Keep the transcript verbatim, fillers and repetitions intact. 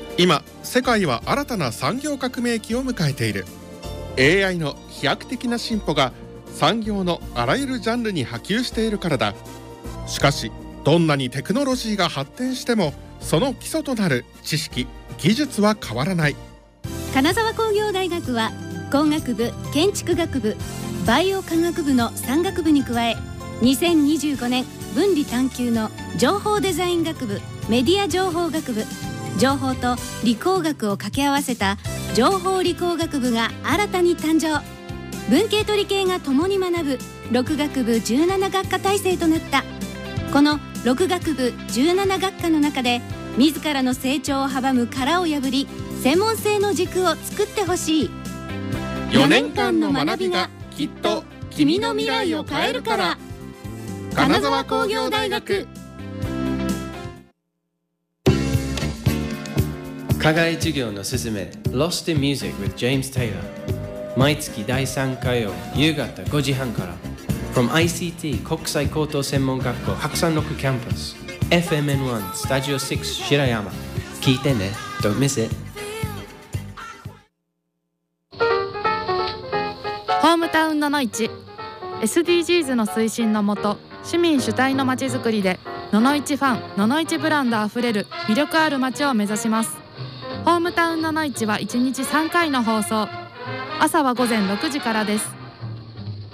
今世界は新たな産業革命期を迎えている。 エーアイ の飛躍的な進歩が産業のあらゆるジャンルに波及しているからだ。しかしどんなにテクノロジーが発展してもその基礎となる知識・技術は変わらない。 金沢工業大学は工学部、建築学部、バイオ科学部のさん学部に加え、にせんにじゅうごねん分離探究の情報デザイン学部、メディア情報学部、情報と理工学を掛け合わせた情報理工学部が新たに誕生。文系と理系が共に学ぶろく学部じゅうなな学科体制となった。このろく学部じゅうなな学科の中で自らの成長を阻む殻を破り、専門性の軸を作ってほしい。 よねんかんの学びがきっと君の未来を変えるから。金沢工業大学。 課外授業のすすめ Lost in Music with James Taylor、 毎月だいさん火曜夕方ごじはんから From アイシーティー 国際高等専門学校白山六キャンパス エフエムエヌワン スタジオろく白山。聞いてね。 Don't miss it。 ホームタウンののいち エスディージーズ の推進のもと、市民主体のまちづくりでののいちファン、ののいちブランドあふれる魅力ある街を目指します。ホームタウンののいちはいちにちさんかいの放送。朝はごぜんろくじからです。